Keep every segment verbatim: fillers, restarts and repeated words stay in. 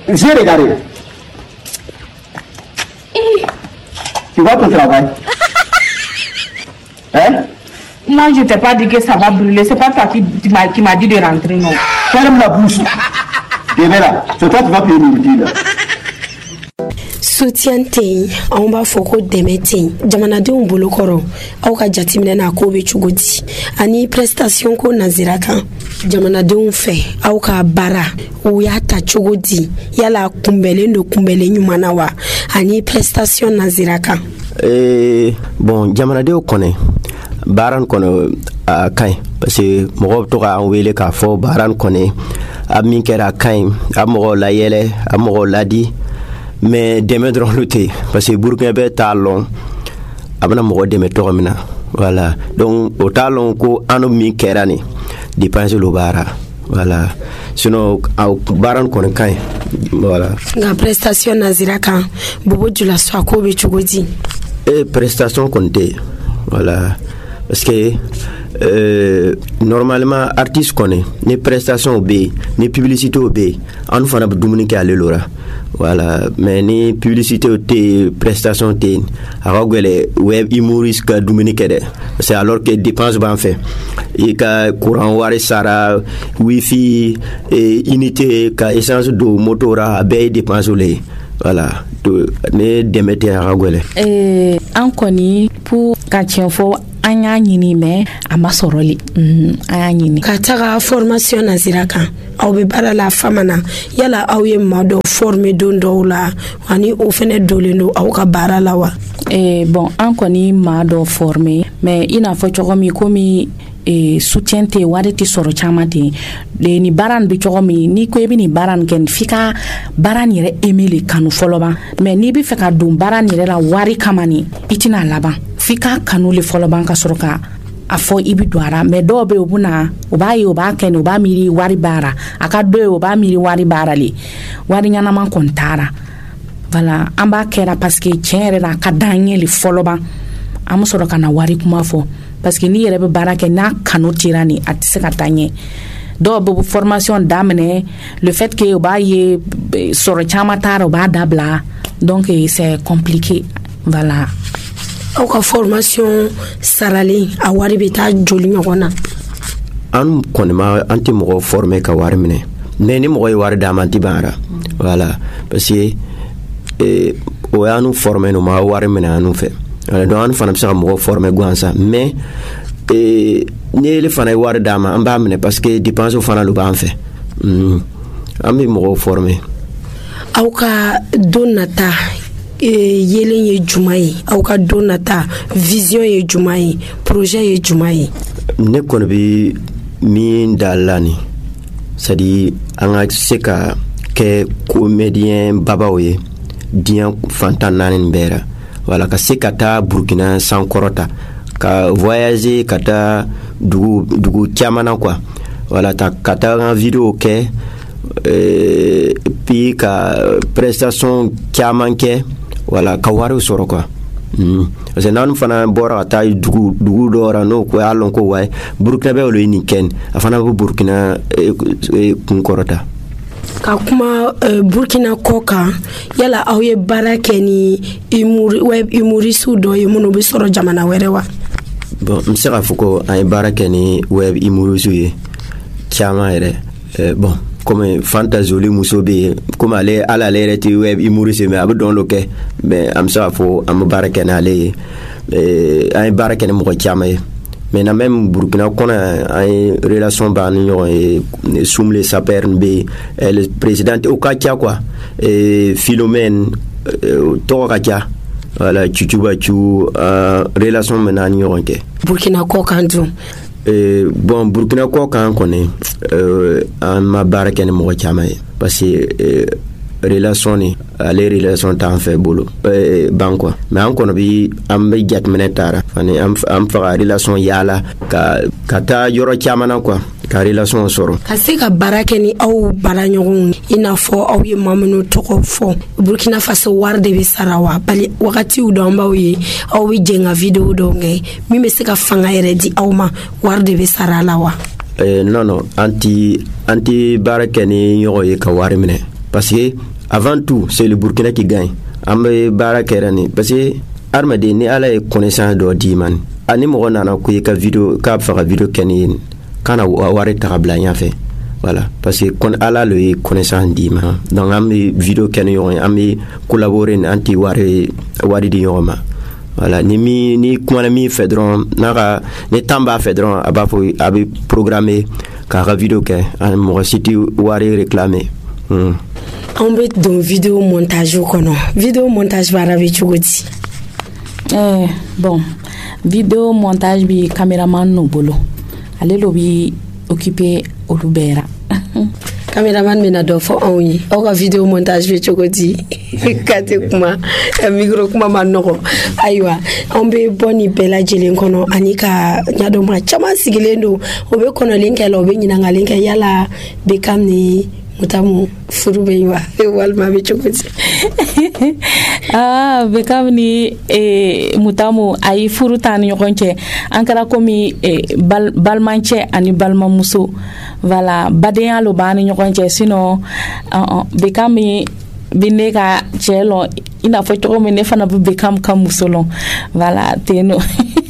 J'ai regardé. Tu vois ton travail? Hein? Moi, je t'ai pas dit que ça va brûler. C'est pas toi qui, qui m'a qui m'a dit de rentrer, non. Ferme la bouche. Et là, c'est toi qui vas payer le là. Soutien te on b'a fɔ ko dɛmɛ te jamanadenw bolo kɔrɔ aw ka jateminɛ na ko bɛ cogo di ani prestation ko nazira kan jamanadenw fɛ aw ka baara o y'a ta cogo di yala kunbɛlen do kunbɛlen ɲuman na wa ani prestation nazira kan eh bon jamanadenw kɔnɛ baara kɔnɔ a kaɲ parce que mɔgɔw bɛ to ka an wele k'a fɔ baara kɔnɛ a min kɛra a kaɲ a mɔgɔw layɛlɛ a mɔgɔw ladi mais dɛmɛ dɔrɔn lo tɛ parce que Burkina bɛ t'a lɔn a bɛna mɔgɔ dɛmɛ tɔgɔ min na voilà donc o t'a lɔn ko an min kɛra nin dépense lo baara voilà sinon a baara kɔni ka ɲi voilà nka prestation nazira kan bobo jula so ko bɛ cogo di e prestation kɔni tɛ voilà parce que euh, normalement artiste kɔni ni prestation bɛ yen ni publicité bɛ yen an fana bɛ dumuni kɛ ale lora voilà mais ni publicité te prestation te a gele web humoriste ka dumuni kede c'est alors que dépense ban fait et ka courant wari sara wifi et unité ka essence do motora be dépense le voilà to ne demete a gele eh an koni pour ka tienfo anya nyini me amasoroli mm anya nyini ka taga formation nazira kan aw be bara la famana yala aw ye modo former don do la ani o fene dolendo aw ka bara la wa eh bon an koni ma do former mais ina fo chogomi komi e soutien te wari ti soro chamate de ni baran bi chogomi ni ko ebi ni baran ken fika baran yere emele kanu foloba mais ni bi feka dum baran yere la wari kamani itina laba fika kanu le foloba ka soro ka afo ibi doara mais do be obuna oba yi oba ken oba miri wari bara aka do oba miri wari bara li wari nyana man kontara voilà amba kera parce que tiere la kadanye le foloba am soro kana wari kuma fo parce que ni yere be baraka na kanu tirani atise katanye do bo formation d'amener le fait que oba ye soro chama tara oba dabla donc c'est compliqué voilà aw ka formation sarali a wari be ta joli ɲɔgɔnna an kɔni ma an tɛ mɔgɔ former ka wari minɛ mais ni mɔgɔ ye wari d'a ma an tɛ baara voilà parce que eh, o y'anu former no ma wari minɛ anu fɛ donc an fana bɛ se ka mɔgɔ former gansan mais eh, ni ele fana ye wari d'a ma an b'a minɛ parce que dépense fana lo b'an fɛ mm. an bɛ mɔgɔ former aw ka don nata yelen ye juma ye aw ka don nata vision ye juma ye projet ye juma ye ne kɔni bɛ min da la ni c'est à dire an ka se ka kɛ comédien babaw ye diɲɛ fantan naani bɛɛ la voilà ka se ka taa Burkina sankɔrɔta ka voyager ka taa dugu dugu caman na quoi voilà ta ka taa an vidéo kɛ euh, puis ka prestation caman kɛ voilà ka wari sɔrɔ quoi mm. parce que n'an fana bɔra ka taa dugu dugu dɔ la n'o ko y'a lɔn ko wayi Burkina bɛ olu ye nin kɛ a fana bɛ Burkina eh, eh, kun kɔrɔta ka kuma uh, Burkina kɔ kan yala aw ye baara kɛ ni humor web humoriste dɔ ye minnu bɛ sɔrɔ jamana wɛrɛ wa bon n bɛ se k'a fɔ ko an ye baara kɛ ni web humoriste ye caman yɛrɛ eh, bon comme fantasoli muso be comme ale ala ale yɛrɛ ti web humoriste mais a bɛ dɔn lo kɛ mais an bɛ se k'a fɔ an bɛ baara kɛ n'ale ye eh, an ye baara kɛ ni mɔgɔ caman ye maintenant même Burkina kɔnɔ an ye relation b'an ni ɲɔgɔn ye Soumle Saper be le président o ka ca quoi eh, Philomène tɔgɔ ka ca voilà Chuchubachu uh, relation bɛ n'an ni ɲɔgɔn kɛ Burkina kɔ kan dun eh, bon Burkina kɔ kan kɔni euh, an ma baara kɛ ni mɔgɔ caman ye parce que eh, relation ni ale relation t'an fɛ bolo eh, ban quoi mais an kɔnɔ bi an bɛ jateminɛ taara ani an faga relation yaala ka ka taa yɔrɔ caman na quoi ka relation sɔrɔ ka se ka baara kɛ ni aw baara ɲɔgɔnw i n'a fɔ aw ye maa minnu tɔgɔ fɔ Burkina Faso wari de bɛ sara wa bali wagatiw dɔ an b'aw ye aw bɛ jɛn ka vidéo dɔw kɛ min bɛ se ka fanga yɛrɛ di aw ma wari de bɛ sara la wa eh, non non an ti an ti baara kɛ ni ɲɔgɔn ye ka wari minɛ parce que avant tout c'est le Burkina qui gagne an bɛ baara kɛra ni parce que adamaden ni ala ye connaissance dɔ d'i ma ani mɔgɔ nana ko i ka video k'a bɛ fɛ ka video kɛ ni kana wari ta ka bila ɲɛfɛ voilà parce que kon ala le ye connaissance d'i ma donc an bɛ video kɛ ni ɲɔgɔn ye an bɛ collaborer ni an tɛ wari wari di ɲɔgɔn ma voilà ni mi ni kumana min fɛ dɔrɔn n'a ka ni temps b'a fɛ dɔrɔn a b'a fɔ a bɛ programmer k'a ka video kɛ ani mɔgɔ si tɛ wari réclamer. Hmm. On bɛ don video montage kɔnɔ video montage baara bɛ cogo di? Eh, bon video montage bi cameraman no bolo ale lo bi occupé olu bɛɛ ra. Cameraman bɛna dɔ fɔ anw ye aw ka video montage bɛ cogo di? Ka tɛ kuma micro kuma ma nɔgɔ ayiwa anw bɛ bɔ nin bɛɛ lajɛlen kɔnɔ ani ka ɲadɔn maa caman sigilen don o bɛ kɔnɔlen kɛ la o bɛ ɲininkali kɛ yala Beckham ni Mutamu furu bɛ yen wa walima bɛ cogo di? Ah, Beckham ni eh, Mutamu ayi furu ta ni ɲɔgɔn cɛ an kɛra komi eh, bal, balimancɛ ani balimamuso voilà badenya lo b'a ni ɲɔgɔn cɛ sinon uh, uh, Beckham bi ne ka cɛ lɔn i n'a fɔ cogo min ne fana bɛ Beckham ka muso lɔn voilà ten no.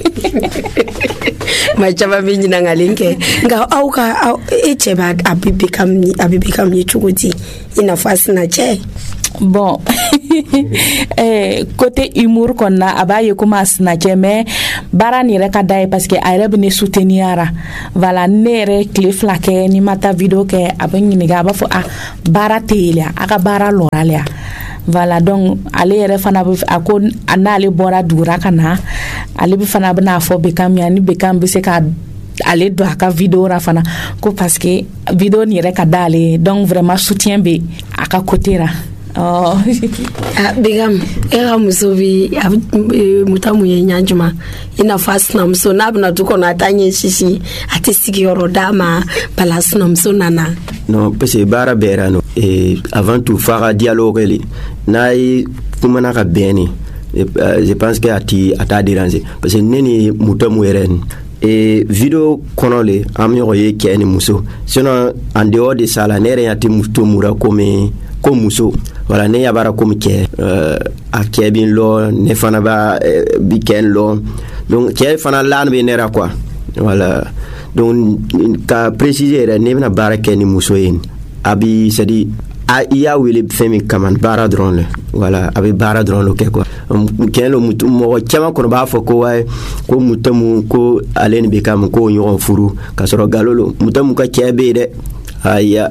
Ma caman bɛ ɲininkali kɛ nka aw ka e cɛ b'a a bɛ Beckham a bɛ Beckham ye cogo di i n'a fɔ a sina cɛ? Bon eh, côté humour kɔnɔna a b'a ye komi a sina cɛ mais baara nin yɛrɛ ka d'a ye parce que a yɛrɛ bɛ ne soutenir ra voilà ne yɛrɛ tile fila kɛ ni ma taa video kɛ a bɛ ɲininka a b'a fɔ ah baara tɛ yen a a ka baara lɔra le voilà donc ale yɛrɛ fana bɛ a ko n'ale bɔra dugura ka na ale bɛ fana bɛna fɔ Beckham ya ni Beckham bɛ se ka ale don a ka video ra fana ko parce que video nin yɛrɛ ka d'ale donc vraiment soutien bɛ a ka côté ra. Oh. Ah, Beckham, era muso bi Mutamu ye nyanjuma. Ina fast na muso na bna tuko na tanye shishi ate sigi yoro dama balas na muso nana. Non, parce que bara bera no et avant tout faire dialogue li. Na yi kumana ka beni. Je pense que ati ata déranger parce que neni Mutamu eren et vidéo konole am yo ye keni muso. Sinon en dehors de ça la nere ati Mutomura comme comme muso voilà ne yabara comme ke euh a kebin lo ne fana ba bi ken lo donc ke fana lan be nera quoi voilà donc ka préciser ne na bara ken muso yin abi c'est-à-dire a iya wele femi kaman bara drone le voilà abi bara drone lo ke quoi ken lo mutu mo chama ko ba fo ko way ko mutamu ko alen be kam ko nyon furu ka soro galolo mutamu ka kebe de aya.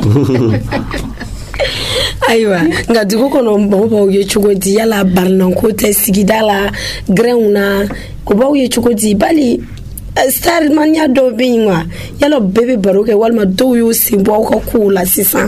Ayiwa nga dugu kɔnɔ mɔgɔ b'aw ye cogo di yala baranako tɛ sigida la grɛnw na o b'aw ye cogo di bali starmania dɔw bɛ yen wa yala bɛɛ bɛ baro kɛ walima dɔw y'u sen bɔ aw ka kow la sisan?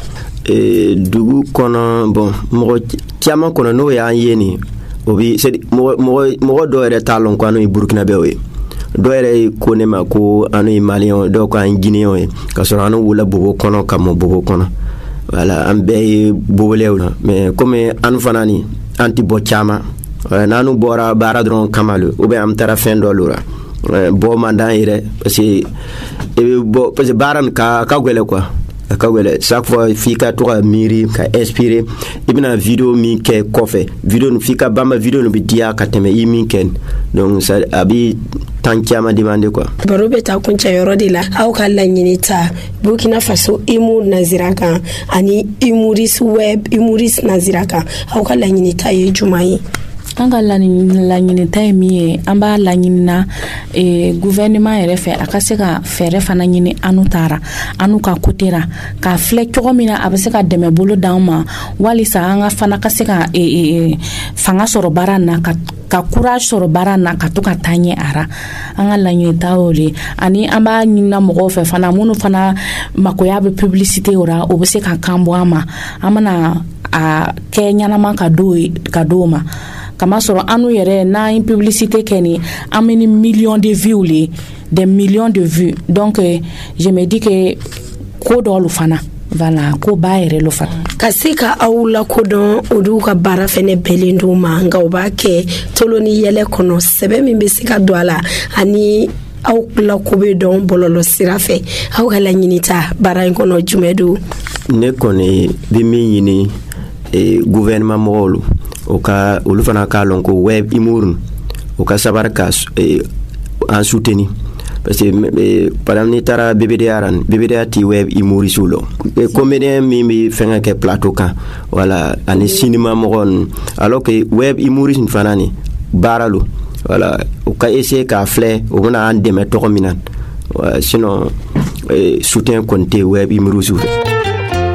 Dugu kɔnɔ bon mɔgɔ caman kɔnɔ n'o y'an ye nin o bi mɔgɔ mɔgɔ dɔw yɛrɛ t'a lɔn ko an ye burkinabɛw ye dɔw yɛrɛ ye ko ne ma ko an ye maliyɛnw dɔw ko an ye giniyɛnw ye ka sɔrɔ an wula bobo kɔnɔ ka mɔ bobo kɔnɔ. Voilà, an bɛɛ ye bobolew na mais comme an fana ni an ti bɔ caman n'anu bɔra baara dɔrɔn kama le ou bien an taara fɛn dɔ lora bɔ man d'an yɛrɛ parce que i bɛ bɔ parce que baara nin ka ka gɛlɛ quoi a ka gɛlɛ chaque fois f'i ka to ka miiri ka inspirer i bɛna video min kɛ kɔfɛ video nin f'i ka banba video nin bɛ diya ka tɛmɛ i min kɛ donc ça a bɛ temps caman demander quoi. Baro bɛ taa kuncɛ yɔrɔ de la aw ka laɲini ta Burkina Faso humour Nazira kan ani humoriste web humoriste Nazira kan aw ka laɲini ta ye jumɛn ye? An ka laɲini ta ye min ye an b'a laɲini na eh, gouvernement yɛrɛ fɛ a ka se ka fɛɛrɛ fana ɲini anu taara anu ka côté ra k'a filɛ cogo min na a bɛ se ka dɛmɛ bolo d'an ma walisa an ka fana ka se ka eh, eh, fanga sɔrɔ baara na ka ka courage sɔrɔ baara na ka to ka taa ɲɛ ara an ka laɲini ta o de ani an b'a ɲinina mɔgɔw fɛ fana minnu fana makoya bɛ publicité o ra o bɛ se ka kan bɔ an ma an bɛna a kɛ ɲɛnama ka d'o ka d'o ma kama sɔrɔ anu yɛrɛ n'an publicité kɛ ni an bɛ ni millions de vues le des millions de vues donc je me dis que ko dɔlu fana voilà ko ba yɛrɛ lo fana ka se ka aw lakodɔn olu ka baara fɛnɛ bɛlen d'u ma nka u b'a kɛ tolo ni yɛlɛ kɔnɔ sɛbɛ min bɛ se ka don a la ani aw lako bɛ dɔn bɔlɔlɔ sira fɛ aw ka laɲini ta baara in kɔnɔ jumɛn don? ne kɔni bɛ min ɲini eh, gouvernement mɔgɔw o ka olu fana k'a lɔn ko web humour o ka sabari ka eh, an soutenir parce que eh, par exemple n'i taara B B D A ran B B D A ti web humoriste lɔ eh, comédien min bɛ fɛn kɛ plateau kan voilà ani cinéma mɔgɔ alors que web humoriste fana ni baara lo voilà o ka essayer k'a filɛ o bɛna an dɛmɛ tɔgɔ min na sinon eh, soutien kɔni tɛ web humoriste fɛ.